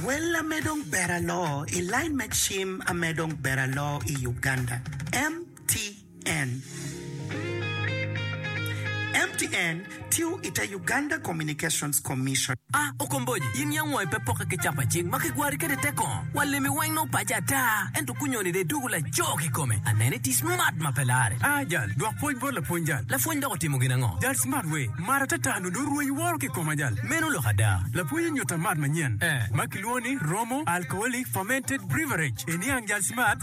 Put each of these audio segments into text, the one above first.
Well, amedong beralo, iline machim amedong beralo I Uganda. MTN. MTN tiu ita Uganda Communications Commission. Okomboji, yin yang mo ipepoka kichapa ching, makigwari kede teko. Wale mi wang no pajata. Ento kunyoni de dugula joki kome. Anene ti smart mapelare. Jal, dua point bola punjal. La fonda ko timu ginango. Jal smart way. Mara tata no duru way work koma jal. Menu lo hada. La puya nyota mad manyen. Makiluoni, Romo, alcoholic fermented beverage. Ini ang jal smart.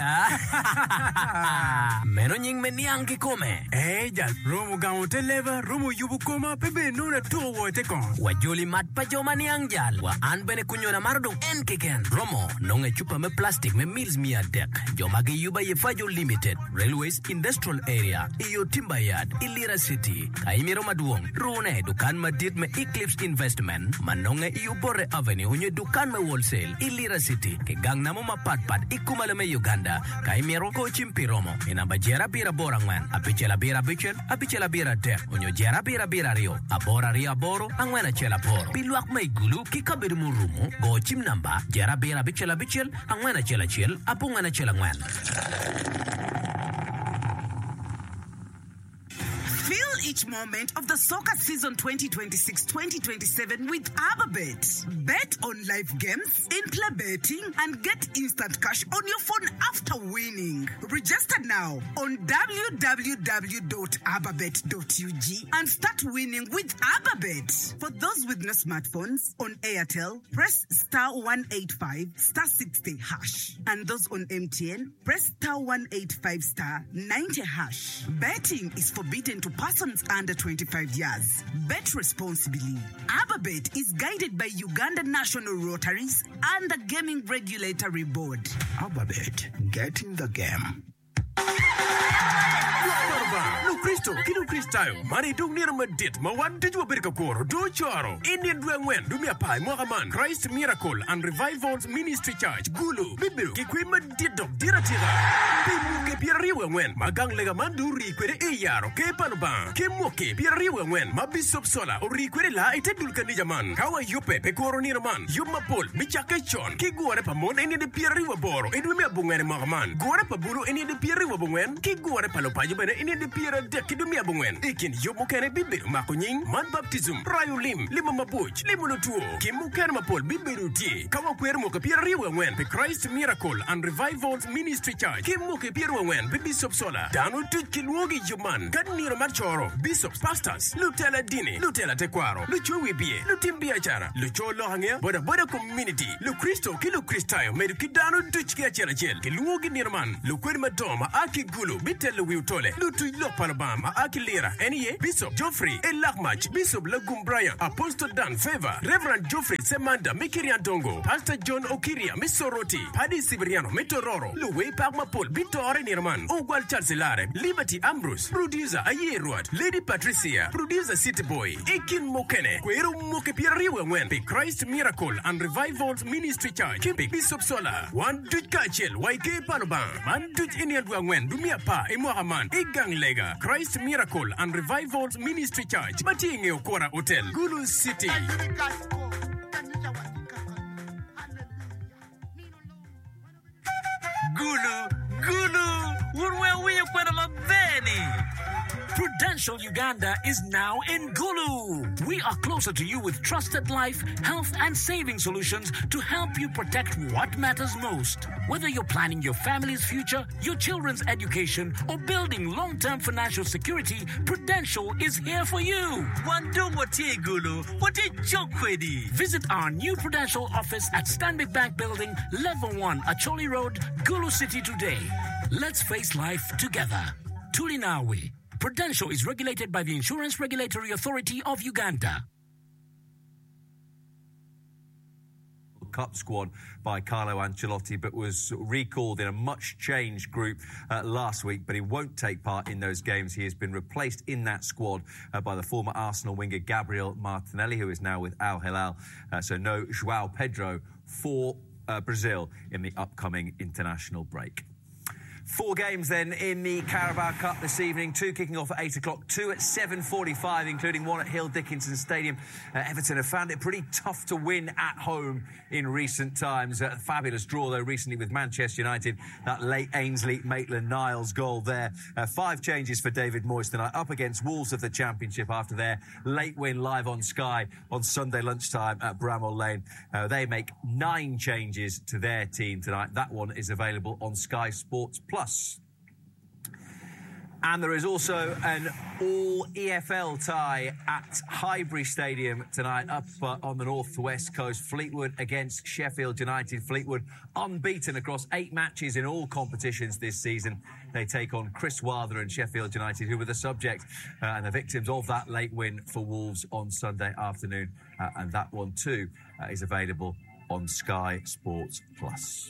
Menu nying meniang kikome. Jal, Romo gamote leva, Romo yubu koma, pebe nuna tuwo teko. Wajuli mat pajomani angjal. Wa anbene kunyona marodong enkiken. Romo, nonge chupa me plastic me meals mia dek. Jomagi yuba yefajo limited. Railways industrial area. Iyo timber yard. Ilira city. Kaimiro maduong. Rune dukan madit me Eclipse investment. Manonge iyo bore avenue. Unye dukan me wholesale. Ilira city. Ke gang namo mapatpat. Ikumale me Uganda. Kaimiro ko chimpiromo. Inamba jera bira borang man. Apichela bira bichel. Apichela bira dek. Unyo jera bira bira rio. Abora ria boro. Angwena chela poro. Biluak may gulu. Kikabiru murumo. Go chim namba. Jera bira bichela bichel. Angwena chela chel. Apungwena chela ngwen. Feel each moment of the soccer season 2026-2027 with AbaBet. Bet on live games, in-play betting, and get instant cash on your phone after winning. Register now on www.ababet.ug and start winning with AbaBet. For those with no smartphones, on Airtel, press star 185 star 60 hash. And those on MTN, press star 185 star 90 hash. Betting is forbidden to persons under 25 years. Bet responsibly. AbaBet is guided by Uganda National Rotaries and the Gaming Regulatory Board. AbaBet, get in the game. Lu Cristo, kinu Cristayo, mari dung nira medit, mawan tejua berika koro, do choro, Indian duangwen, dumia pai, mohaman, Christ Miracle and Revivals Ministry Church, Gulu, Bibiru, kikwe medit dok diratira. Bimu ke piariwa ngwen, magang lega manduri kwere eyaro, ke panuban, ke moke, piariwa ngwen, mabisop sola, ori kwere la, ite dulkan di jaman, kawa yupe, pe koro nira man, yuma pol, michake chon, ki guare pa mon, eni de piariwa boro, edumia bungwene mohaman, guare pa buru, eni de piariwa bungwen, ki guare pa lopaji bene, eni de piara deki dumia bungwen, ikin yomo kene bibiru makonying, man baptism, rayo lim, lima mabuch, limo lutuo, kimu kene mapol bibiru ti, kawa kwere mo ke piariwa ngwen, pe Christ Miracle and Revivals Ministry Church, kimu ke piariwa ngwen, pe Bishop Sola, danu tu kilwogi juman, kadniro machoro, bishops, pastors, lutela dini, lutela tekwaro, lucho wibie, lutim biachara, lucho lohangea, boda community, lu Kristo, kilu Kristayo, medu kidanu duchkia chela chel, kilwogi nirman, lu kwere madoma, aki gulu, bitelu wiutole, lutu Lopalabama, Akilira, Enie, Bishop Geoffrey, Elakmach, Bishop Lagum Brian, Apostle Dan Favor, Reverend Geoffrey Semanda, Mikirian Dongo, Pastor John Okiria, Missoroti, Paddy Siberiano, Mitororo, Louis Pagmapol, Bitore Nirman, Ogwal Charcelare, Liberty Ambrose, Producer Ayerwat, Lady Patricia, Producer City Boy, Ekin Mokene, Kweru Mokepiariwe Wen, Pe Christ Miracle and Revivals Ministry Church, Kimpi Bishop Sola, One Dut Kachel, Waike Panoban, Man Dut Indian Wen, Dumia Pa, Emohaman, Egang Lega, Christ Miracle and Revivals Ministry Church, Matinge Okora Hotel, Gulu City. Gulu, Urwe Kwena Beni. Prudential Uganda is now in Gulu. We are closer to you with trusted life, health, and saving solutions to help you protect what matters most. Whether you're planning your family's future, your children's education, or building long-term financial security, Prudential is here for you. Visit our new Prudential office at Stanbic Bank Building, Level 1, Acholi Road, Gulu City today. Let's face life together. Tulinawe. Prudential is regulated by the Insurance Regulatory Authority of Uganda. Cup squad by Carlo Ancelotti, but was recalled in a much-changed group last week, but he won't take part in those games. He has been replaced in that squad by the former Arsenal winger Gabriel Martinelli, who is now with Al Hilal. So no João Pedro for Brazil in the upcoming international break. 4 games then in the Carabao Cup this evening, 2 kicking off at 8 o'clock, 2 at 7:45, including 1 at Hill Dickinson Stadium. Everton have found it pretty tough to win at home in recent times. A fabulous draw, though, recently with Manchester United. That late Ainsley Maitland-Niles goal there. 5 changes for David Moyes tonight, up against Wolves of the Championship after their late win live on Sky on Sunday lunchtime at Bramall Lane. They make 9 changes to their team tonight. That one is available on Sky Sports Plus. And there is also an all-EFL tie at Highbury Stadium tonight up on the north to west coast. Fleetwood against Sheffield United. Fleetwood unbeaten across 8 matches in all competitions this season. They take on Chris Wilder and Sheffield United, who were the subject and the victims of that late win for Wolves on Sunday afternoon. And that one too is available on Sky Sports Plus.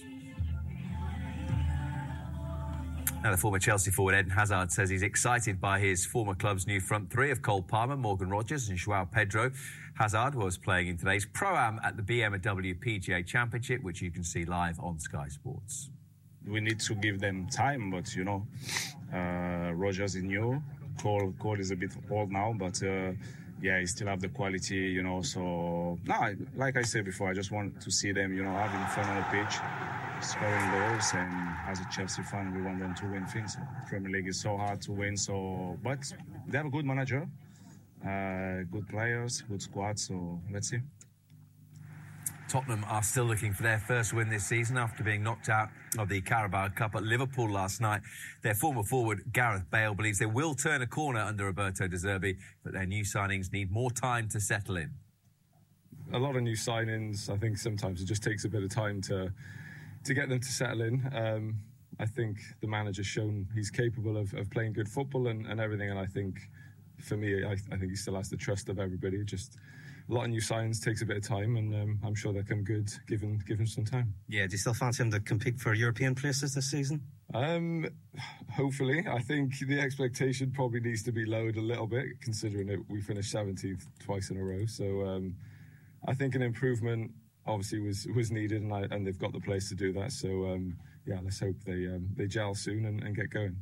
Now, the former Chelsea forward Eden Hazard says he's excited by his former club's new front 3 of Cole Palmer, Morgan Rogers and Joao Pedro. Hazard was playing in today's Pro-Am at the BMW PGA Championship, which you can see live on Sky Sports. We need to give them time, but, Rogers is new. Cole is a bit old now, but, he still have the quality, So, like I said before, I just want to see them, having fun on the pitch, scoring goals, and as a Chelsea fan, we want them to win things. Premier League is so hard to win, but they have a good manager, good players, good squad, so let's see. Tottenham are still looking for their first win this season after being knocked out of the Carabao Cup at Liverpool last night. Their former forward, Gareth Bale, believes they will turn a corner under Roberto De Zerbi, but their new signings need more time to settle in. A lot of new signings, I think sometimes it just takes a bit of time to get them to settle in. I think the manager's shown he's capable of playing good football and everything, and I think, for me, I think he still has the trust of everybody. Just a lot of new signings takes a bit of time, and I'm sure they'll come good given some time. Yeah, do you still fancy him to compete for European places this season? Hopefully. I think the expectation probably needs to be lowered a little bit, considering that we finished 17th twice in a row. So I think an improvement obviously was needed, and they've got the place to do that. So let's hope they gel soon and get going.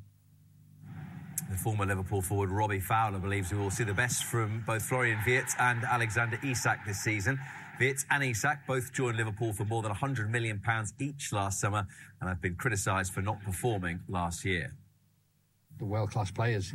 The former Liverpool forward Robbie Fowler believes we will see the best from both Florian Wirtz and Alexander Isak this season. Wirtz and Isak both joined Liverpool for more than £100 million each last summer and have been criticised for not performing last year. The world-class players.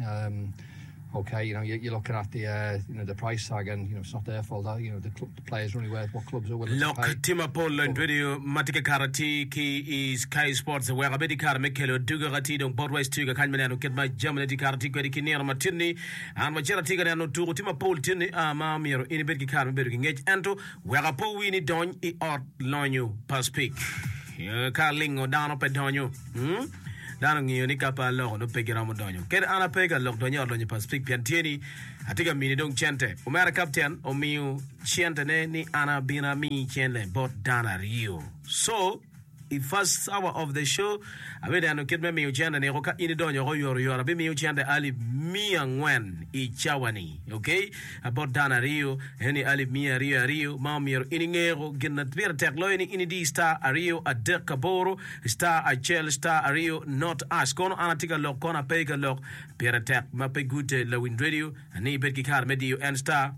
You're looking at the price tag, and it's not their fault. The players are only worth what clubs are willing to pay. Look, Tima Paul and video Matika Karati ki is Sky Sports where a bedi kar mekelo duga gati dong Bodwise Tuga Kanmano get my Germany Karati Kwedikinir Matini and Majority Gano to Tima Paul Tini Mamir in Bedi Kar Berging Anto where a po winnie don or lonyo per speak. Carling or down up at Donyo. Danong ni kapa lo no pegi ramadonyo. Ker ana pega lo donyo lo ni paspik piantieni. Atiga mini dong chente. Umara captain o miu chente ne ni ana bina mi chenle bot dana Rio. So the first hour of the show, I made an kid me chende ne roka ini donyo ho yoro be mi chende ali miangwen I chawani. Okay? About dana Rio, any ali mia Rio, mamir iningero ginat bir tekloini ini di star Rio a dekaboro, star a chel star Rio not ask kono anatika lok kona pega lok piratek mape gute lawin radio ani betki kar medio and star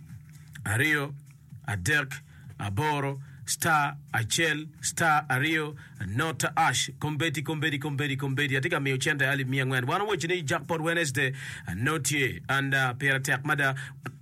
Rio a Dirk a Boro star Achel star Ario not Ash Combeti atika me uchenda ali miangwan wana watch ni jackpot Wednesday notie and piratek mada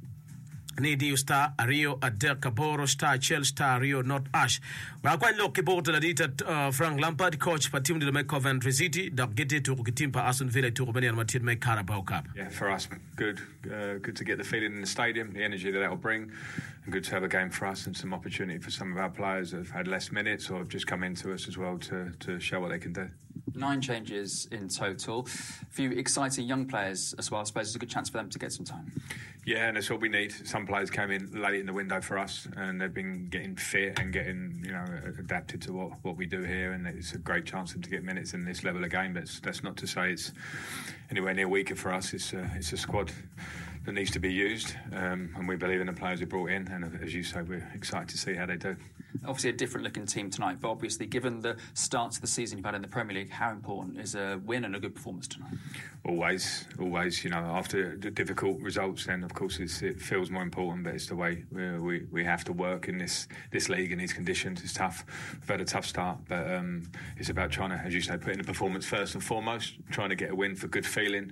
Nidi star Rio Adel Caboro star Chel star Rio not Ash. Well, quite lucky about the data Frank Lampard coach for team to make Coventry City that get it to team for Aston Villa to Romania and Martin make Carabao Cup. Yeah, for us, good to get the feeling in the stadium, the energy that'll bring, and good to have a game for us and some opportunity for some of our players that have had less minutes or have just come into us as well to show what they can do. 9 changes in total. A few exciting young players as well. I suppose it's a good chance for them to get some time. Yeah, and that's what we need. Some players came in late in the window for us, and they've been getting fit and getting, adapted to what we do here. And it's a great chance for them to get minutes in this level of game. But that's not to say it's anywhere near weaker for us. It's a squad that needs to be used, and we believe in the players we brought in. And as you say, we're excited to see how they do. Obviously a different looking team tonight, but obviously given the start to the season you've had in the Premier League, how important is a win and a good performance tonight? Always. You know, after the difficult results, then of course it feels more important. But it's the way we have to work in this league in these conditions. It's tough. We've had a tough start, but it's about trying to, as you say, put in the performance first and foremost. Trying to get a win for good feeling,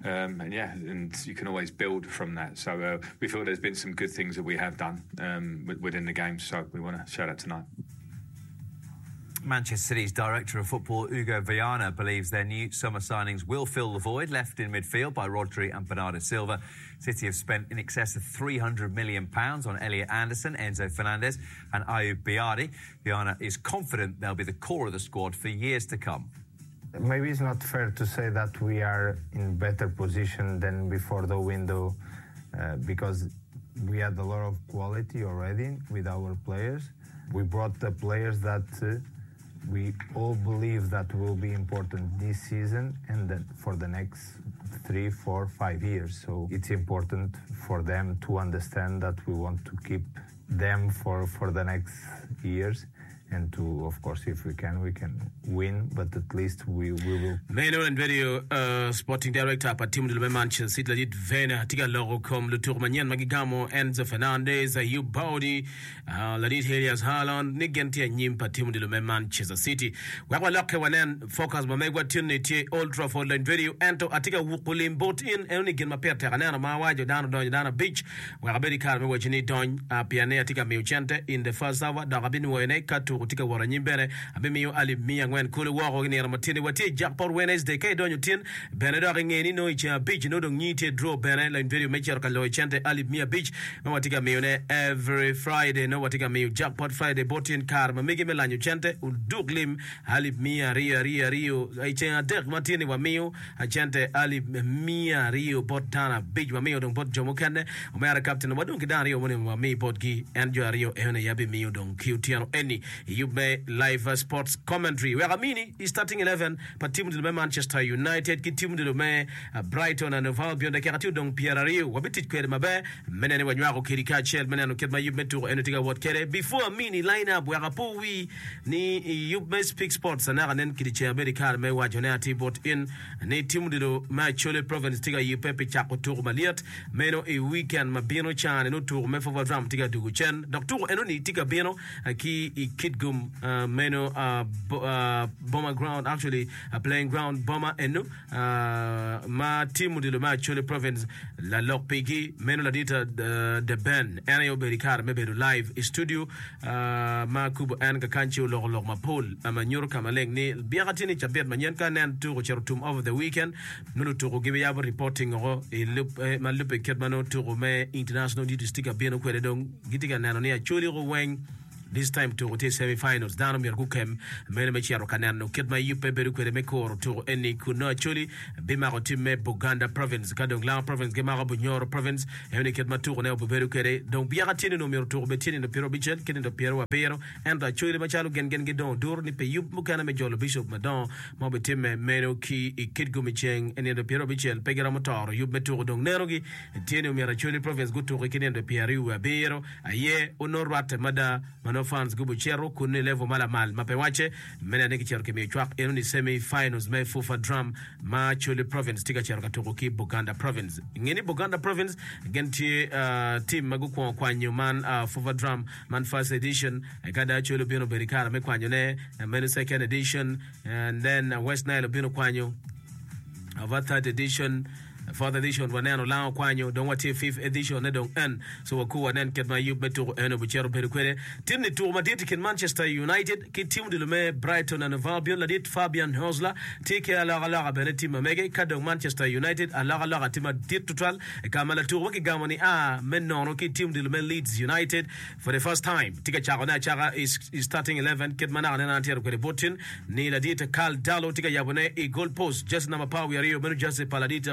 and you can always build from that. So we feel there's been some good things that we have done within the game. So we want to show that tonight. Manchester City's director of football, Hugo Viana, believes their new summer signings will fill the void left in midfield by Rodri and Bernardo Silva. City have spent in excess of £300 million on Elliot Anderson, Enzo Fernandez and Ayoub Biadi. Viana is confident they'll be the core of the squad for years to come. Maybe it's not fair to say that we are in better position than before the window because we had a lot of quality already with our players. We brought the players that we all believe that will be important this season and then for the next 3, 4, 5 years. So it's important for them to understand that we want to keep them for the next years. And to, of course, if we can win, but at least we will. Meno and video sporting director pa timu de Manchester City ladit vena tiga logo kom le tour manyan magigamo Enzo Fernandez Ayoub Biadi ladit Elias Haaland nigenti nyim pa timu de Manchester City wa lokke wanen focus ba megwa tinne ti Old Trafford line video ento atiga wukulim bot in eni gen maperte kana ma wajo dana beach wa bedi kar me wajini don piane atiga miuchente in the first hour da gabini wene katu tika wara nyimbere abimiyo ali miya ngwen kule wako ni ramatini wati jackpot Wednesday kay donyo tin benedo ngeni no icha beach no dong nyite draw bene line video mecher kalo chente ali miya beach no watika miyone every Friday no watika miyo jackpot Friday botin kar mamigi melanyo chente uduglim ali miya rio icha dek matini wa miyo chente ali miya rio botana beach wa miyo dong bot jomo kende umera captain wadong kidari yo moni wa miyo botgi enjo rio ehone yabi miyo dong kiutiano eni you may live sports commentary. Where Amini is starting 11, but team de Manchester United, ki team de Brighton and Hove Albion, the Karatu Dong Pierre Rio, Wabitit Kere Mabe, Menene Wanyako Kirika Chel, Menano Ketma Yubetu, and Tiga Wat Kere. Before Amini lineup, where Apu we ni you may speak sports and then Kiricha America, may Wajonati bought in, ne team de Chole province, Tiga Yupepe Chaco Tour Maliat, Meno a weekend, Mabino Chan, and Utu, Mefova Dram, Tiga Duguchen, Doctor Enoni, Tiga Bino, a key kid gum Meno Bomber ground actually playing ground Bomber Enu ma team de ma Chole province la Lok Pigi Meno la dita de Ben Anio Berikar Mebedu live studio ma Kubo An Kakancho Lok Mapol Amanyur Kamaleng ni Biagatini Chabet Manyanka Nan to Chertum over the weekend Nulu to give ya reporting or a loop Malupe Ketmano to Rome international duty sticker Beno Quedong Gitiga Nanonia Choli Wang. This time to rotate semi-finals. Dano Mirkukem, Menemechiaro Canano, Ketma Yupe Beruque Mekor to any Kuno Chuli, Bimaro Time, Buganda province, Kadongla province, Gemara Bunyoro province, Henry Ketmatu, Neo Beruque, Don't Biagatini no Mirto Betin in the Piero Bichel, Kin in the Piero Apero, and the Chuli Machalo Gengedon, Durni Payup Mukana Majolo Bishop Madon, Mobitime, Meno Ki, Kidgumicheng, and in the Piero Bichel, Pegaramotor, Yubetu Dong Nerogi, Tino Mirachuli province, good to Rikin and the Piero Apero, Aye, Honorat, Mada, fans gubuchero kune level malamal mapewache mena neki chero kemi chwak eno ni semi-finals me fufa drum ma Chole province tiga chero katoko ki Buganda province ngeni Buganda province genti team magukwa kwanyo man fufa drum man first edition kada Chole bino berikara me kwanyo ne mena second edition and then West Nile bino kwanyo our third edition fourth edition wanano lao kwanyo don't what fifth edition ne don't end so wakuwa nen ketma yubetu eno buchero perikwere team ni tour madit kin Manchester United ki team de le Brighton and Hove Albion la dit Fabian Hosler take ala bene team mege kadong Manchester United ala team dit total kamala tour waki gamoni menno ki team de le Leeds United for the first time tika chaga is starting 11 ketmana na antier ko botin ni la dit Carl Dallo tika yabone a goal post just number power rio menu just paladita Chris Small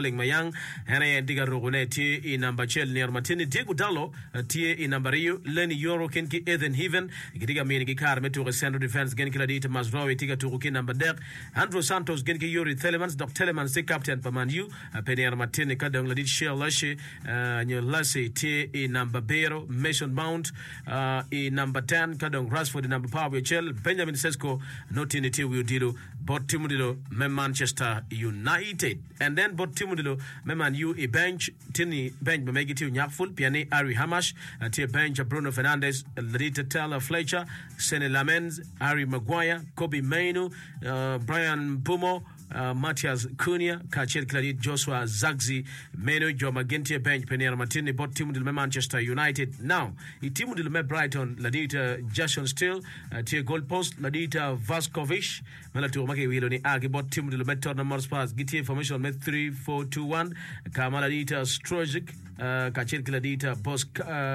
Sterling Mayang ene diga rogone tie I number chel near Martini Diego Dallo tie I number Rio Lenny Euro kenki Ethan Heaven gidiga mini gikar metu central defense gen kila dita Mazraoui tiga turuki number dek Andrew Santos gen ki Yuri Telemans Doc Telemans the captain paman you Penier Martini kadang ladit Shell Lashe Lashe tie I number Bero Mason Mount I number 10 kadang Rashford number Power Chel Benjamin Sesko notini tie Wudilo bot Timudilo me Manchester United and then bot Timudilo me Man U I bench tini bench be megi tie Nyakful piani Ari Hamash tie bench Bruno Fernandes Ladita Taylor Fletcher Sene Lamens Harry Maguire Kobe Mainu Brian Pumo Matthias Cunha, Kachel Clarit, Joshua Zagzi, Meno, Joe Magentia Bench, Penera Martini, bot Timu de Manchester United. Now, Timu de Brighton, Ladita Jason Steele, Tia Goalpost, Ladita Vaskovic, Melatu Maki Wiloni Agi, bot Timu de Tottenham Hotspur, Giti information met 3-4-2-1, Kamaladita Strojic, Kachel Cladita, Bos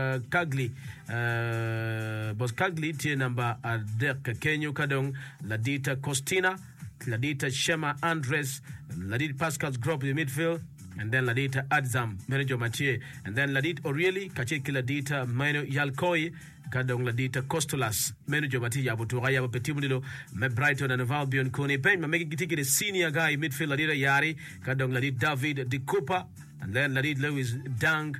Kagli, Tia number Adek Kenyo Kadong, Ladita Costina, Ladita Shema Andres, Ladita Pascal's drop in the midfield, and then Ladita Adzam, Manager Mathieu, and then Ladita O'Reilly, Kachiki Ladita Mano Yalkoi, Kadong Ladita Costolas, Manager Mathieu, Abuturaya, Petimudilo, Me Brighton and Valbion Kone Pen, Mamaki the senior guy, midfield Ladita Yari, Kadong Ladita David De Cooper, and then Ladita Lewis Dang,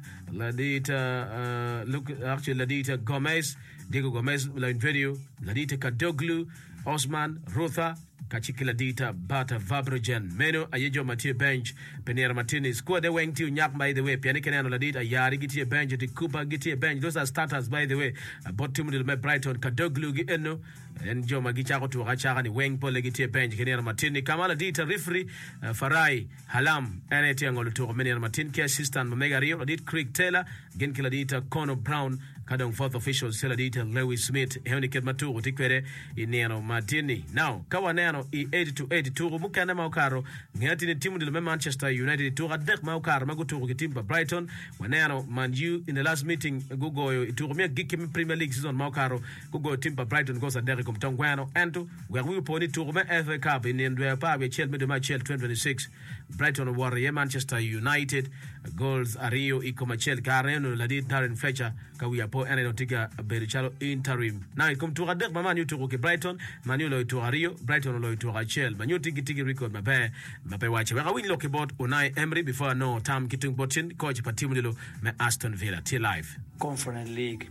Ladita, Ladita Gomez, Diego Gomez, Line Video, Ladita Kadoglu, Osman, Rotha, Kachikila Dita, Bata, Vabrogen, Meno, Ayejo Mathieu Bench, Penera Martinez, Squad the Wang to Nyak by the way, Pianican Ladita, Yari, Giti Bench, the Cooper, Giti Bench, those are starters by the way. Bottom of the Brighton, Kadoglu, Eno, and Joe Magichako to Rachani, Wang Polegiti Bench, Kenera Martinez, Kamala Dita, Rifri, Farai, Halam, Anetiango to Menera Martin, Care Assistant, Omega Rio, Adit Creek Taylor, Genkila Dita, Conor Brown, Kadong fourth official, Seladita, Lewis Smith, Henry Matu, Tiquere, Inero Martini. Now, Kawanano, 80-82, Mukana Maukaro, Niatini Timu de Manchester United, to Adek Maukar, Magutu, Timba Brighton, Wanano, Man U in the last meeting, Gugo, to me, Gikim Premier League season, Maukaro, Gugo, Timba Brighton goes at Derrick Tonguano, and to where we put it to FA Cup in India, Pavi, Chelsea, the match 2026, Brighton Warrior, Manchester United, goals, Ario, Icomachel, Karen, Ladit, Darren Fletcher, Kawia. And Notiga Berichalo interim. Now it come to Radek Manu to Brighton, Manuelo to Rio, Brighton to Rachel, Manu Tiki record Mabe Watch. Where we look about Unai Emery before no Tam Kittung Botin, coach Patimulilo, Aston Villa, till live. Conference League.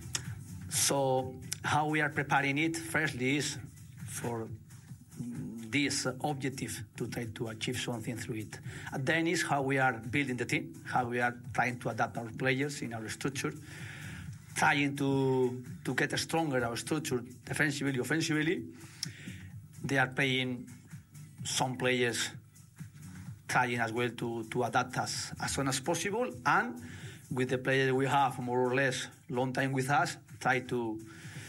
So how we are preparing it, firstly is for this objective to try to achieve something through it. And then is how we are building the team, how we are trying to adapt our players in our structure, trying to get stronger our structure defensively, offensively. They are playing some players trying as well to adapt as soon as possible, and with the players we have more or less long time with us, try to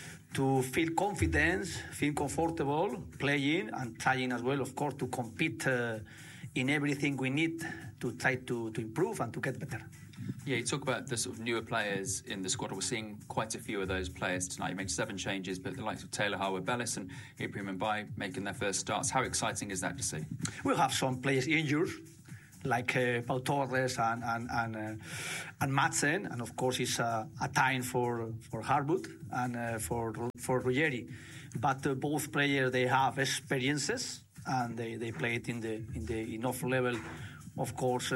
feel confidence, feel comfortable playing and trying as well, of course, to compete in everything we need to try to improve and to get better. Yeah, you talk about the sort of newer players in the squad. We're seeing quite a few of those players tonight. You made 7 changes, but the likes of Taylor Harwood-Bellis and Ibrahim Mbaye making their first starts. How exciting is that to see? We'll have some players injured, like Pau Torres and Madsen, and of course it's a time for Harwood and for Ruggeri. But both players, they have experiences and they played in the enough level, of course,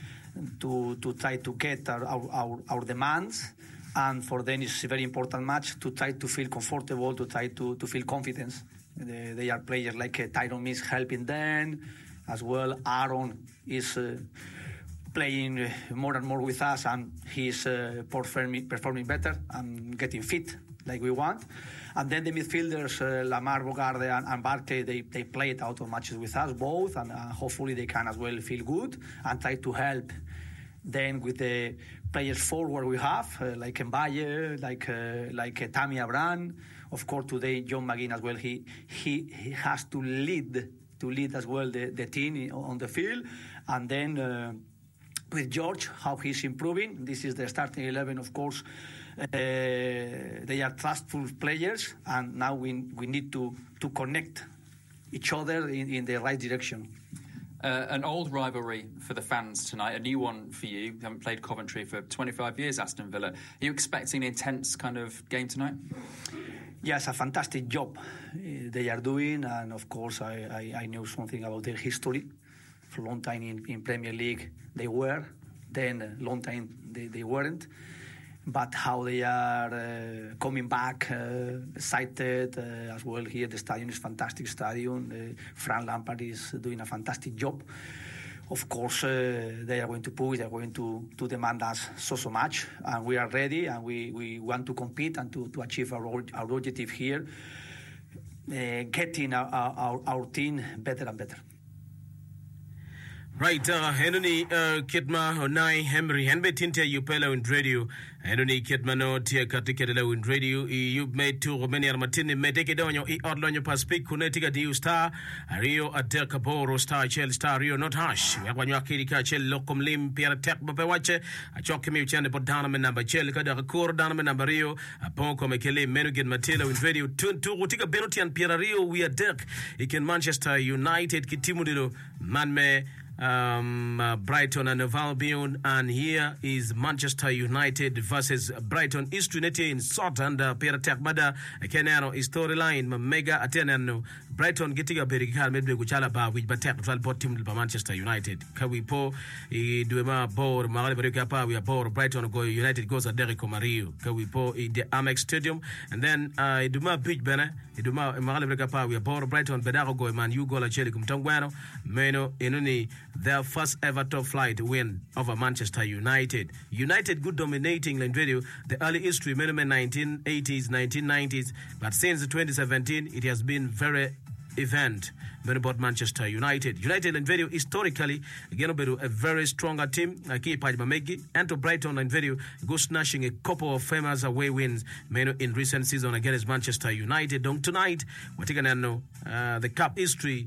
to try to get our demands, and for them it's a very important match to try to feel comfortable, to try to feel confidence. They are players like Tyrone Mings helping them as well. Aaron is playing more and more with us, and he's performing better and getting fit like we want. And then the midfielders, Lamar, Bogarde and Barkley, they played out of matches with us both, and hopefully they can as well feel good and try to help then with the players forward we have, like Mbaye, like Tammy Abraham. Of course, today John McGinn as well, he has to lead as well the team on the field. And then with George, how he's improving. This is the starting 11, of course. They are trustful players, and now we need to connect each other in the right direction. An old rivalry for the fans tonight, a new one for you. You haven't played Coventry for 25 years, Aston Villa. Are you expecting an intense kind of game tonight? Yes, a fantastic job they are doing, and of course I know something about their history. For a long time in Premier League they were, then a long time they weren't. But how they are coming back, excited as well here. The stadium is a fantastic stadium. Frank Lampard is doing a fantastic job. Of course, they are going to push, they are going to demand us so much. And we are ready, and we want to compete and to achieve our objective here, getting our team better and better. Right, Henry Kidma Onai Henry Henbe Tinte Upela in radio. Henry Kidma no tia katikela in radio. You made two many armatini medeke donyo I odlonyo paspik kunetiga diu star Rio Adelka Boro star Chel star Rio not hash. Wakwanyo kirika Chel lokum lim Pierre Tech Bapewache. A chokimi chande pot Danaman number Chel kada Kur Danaman number Rio. A ponko mekele Menugan Matilo in radio. Tun to Utika Benuti and Pierre Rio we are Dirk. He can Manchester United Kitimudilo Manme. Brighton and Albion, and here is Manchester United versus Brighton. East Unity in Sot and Piratek Bada Kenano storyline Mega Atenano Brighton getting a Berikal Medbe Guchala Ba with Batek 12 team by Manchester United. Kawipo Duema Bor Marika we are Bor Brighton go United goes at Derek Mario. Kawipo the Amex Stadium and then Duma Beach Bene Duma Marika we are Bor Brighton Bedaro go man you go la Chelicum Tongwano Meno Inuni their first ever top flight win over Manchester United. United good dominating in radio the early history minimum 1980s 1990s but since 2017 it has been very event about Manchester United. United and video historically again a very stronger team and to Brighton and video go snatching a couple of famous away wins in recent season against Manchester United. Tonight we're taking the cup history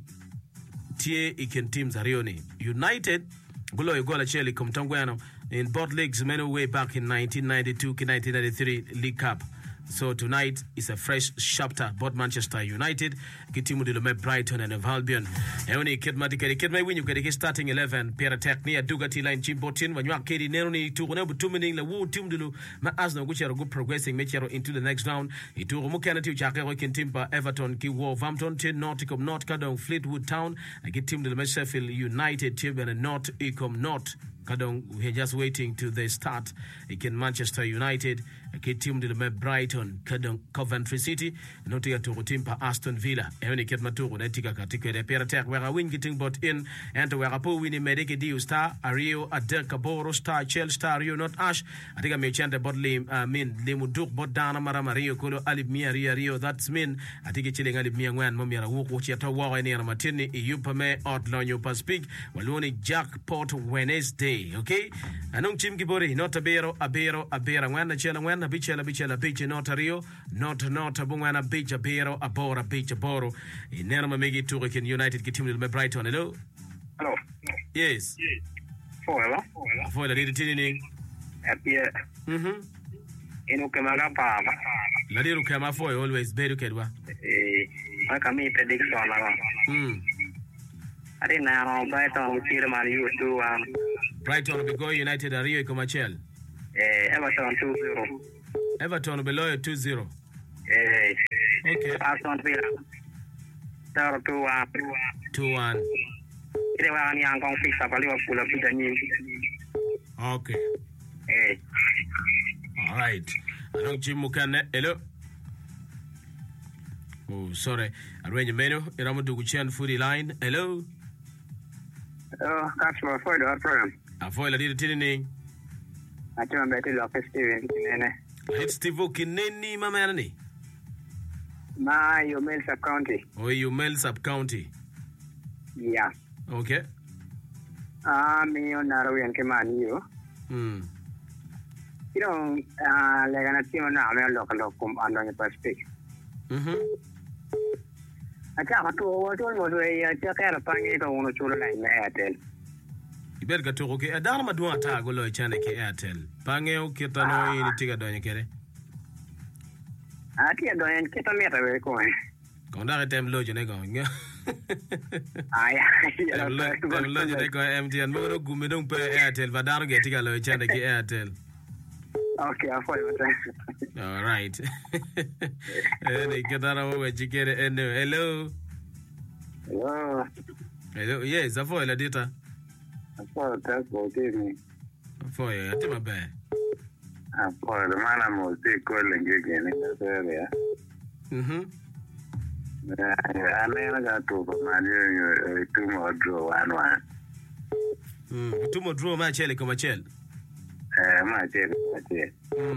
tie iken teams arioni United gulo igola cheli kumtangwano in both leagues many way back in 1992 1993 League Cup. So tonight is a fresh chapter both Manchester United kitimu dilome Brighton and Albion. Eoni kidma win you get starting 11 Pierre Tech near Dugati line Chimbotin when you are kedi neroni to whenever 2 minutes la wo team dilu ma asno which are good progressing mechero into the next round itu mukana tu chakero kintimpa Everton ki Wolverhampton tin Nottingham North Kadong Fleetwood Town get team dilu Sheffield United team and not Ecom North Kadong we are just waiting to the start again Manchester United ke team de me Brighton Kadong Coventry City notiga to timpa Aston Villa eoni ket maturo netika katika de Pierre Tech where win getting bot in and where po win medike diu star Rio Adelka Boro star Chelsea star Rio not Ash atiga me chante bot lim min limuduk bot dana mara Mario Kolo Alib Mia Rio that's mean atiga chiling Alib Mia ngwan momira wuku chiata wa ni na matini yupame outlonyo paspig waloni jackpot Wednesday okay anong chim kibori not abero ngwana chela ngwana bichela biche not Rio not bungwana bicha bero abora bicha boro inema megi to can United get team with Brighton. Hello yes for la did tini apia inu kemaga pa la diru kema for always beru kedwa aka mi prediction la ari na Brighton will kill Man U 2-1 Brighton will be going United Rio Comachel Everton 2-0 Everton below 2-0 okay Aston Villa 2-1 ile wani yang fix apa Liverpool pita nyingi okay all right anong chimukane hello oh sorry arrange menu iramu duguchian foodie line hello customer for the program avoid la did tini atuma beti lo Steven Kinene it's Steve Kinene mama nani ma Yumel Sub County Yumel Sub County yeah okay mi onaro yan ke Man U you know le gana timo na me lo kum andong perspek acha hatu wato mo do ya cha kara pangi to uno chulo na Airtel iberga to okay adana madua ta golo chane ke Airtel pange o kitano ini tiga donye kere ati donye kita meta we ko Konda tem lojo ne go. Ai. Tem lojo ne go MTN mo no gume dong pe Airtel vadaro ge tiga lo chande ki Airtel. Okay, I follow that. All right. Hey, kedara wo jikere eno. Hello. Hello. Hello. Yes, afo la data. Afo ta ko tini. Afo ya tema ba. Afo the mana mo te ko lenge gene ya. Ana ga to ba mali tu mo draw 1-1. Tu mo draw ma chele kama chele. Ma chele.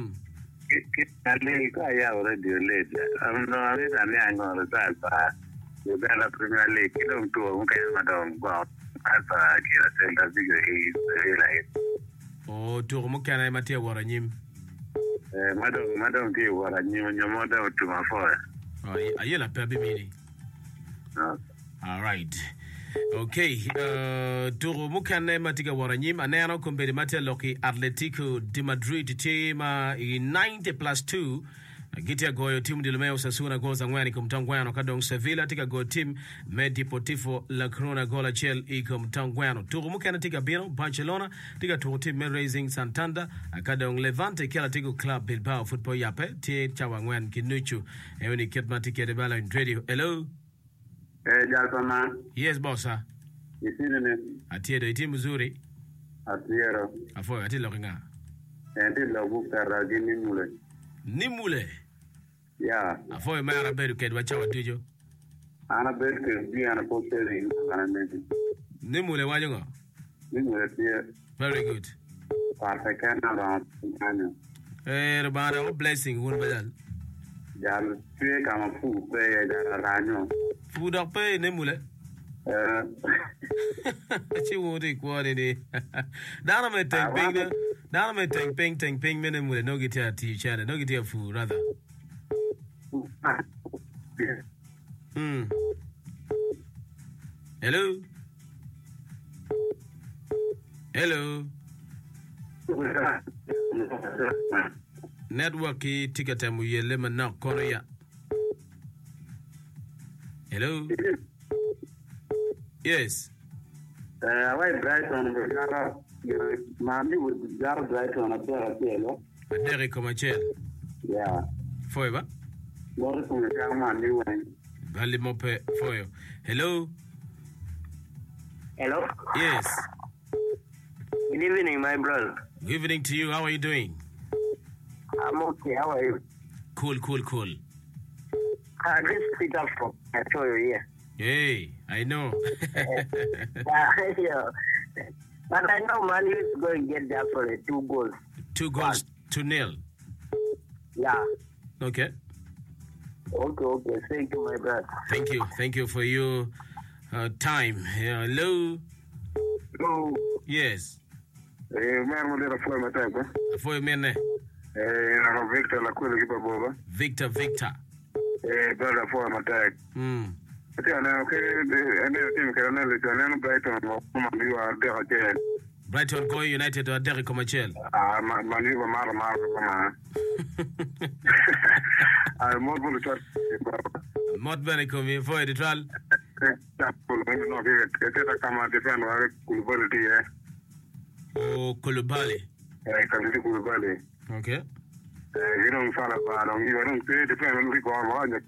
Ale ka ya already late. No, ale tani ango salpa. You better Premier League. You don't do okay, madam. Go alpa kira senda bigger is like. Oh, tu mo kana mate wara nyim. Madam ti wara nyim nyomoda to my phone. Oh, ayela pebi mini. All right. Okay, Turo mukane matiga waranyim anero kumberi mate loki Atletico de Madrid team in 90+2 Gitia goyo timu dilumeo Sasuna goza ngwani kumtangwano kadong Sevilla tika go team Deportivo La Corona gola chel ikumtangwano Turo mukane tika Bino Barcelona tika Turo team Racing Santander kadong Levante kila tiku Club Bilbao football yape tie chawa ngwani kinuchu eweni kitma tike de bala in radio. Hello. Jalpana. Yes, bossa. Isine. Atiedo iti mzuri. Atiero. Afo ati lokinga. Enti logu karagi nimule. Nimule. Yeah. Afo mara beru kedwa chawa tujo. Ana beru kedwa ana posteri ana mezi. Nimule wajungo. Nimule tie. Very good. Partakana ba anyo. Rubana blessing won badal. Jal tie kama fu pe ya ranyo. Fuda pe nemule. Chi wodi kwani ni. Dana me teng ping nemule no gitia ti chana no gitia fu rather. Hello. Hello. Network ki tikatamu yele mana kono ya. Hello. Yes. Why Brighton Gara Mami would Gar Brighton a Terra. Derek Comachel. Yeah. Forever. What is the man you went? Valley Mope for you. Hello. Hello. Yes. Good evening, my brother. Good evening to you. How are you doing? I'm okay. How are you? Cool. This speak up for I saw you here. Hey, I know. Yeah. But I know Man U is going to get there for 2 goals. 2 goals to 0. Yeah. Okay. Okay. Thank you, my brother. Thank you for your time. Hello. Hello. Yes. Man, we for my time. For me, Victor la kweli kipa boba. Victor. Brother for my time. Brighton Go United or Derek Comachel. Mod bene come for the trial. Oh, Kulubali. Okay. You don't follow, you don't pay the family.